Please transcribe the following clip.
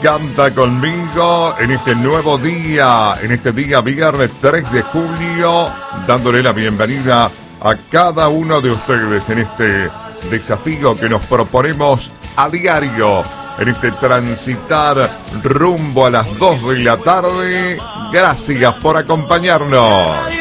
Canta conmigo en este nuevo día, en este día viernes 3 de julio, dándole la bienvenida a cada uno de ustedes en este desafío que nos proponemos a diario, en este transitar rumbo a las 2 de la tarde. Gracias por acompañarnos.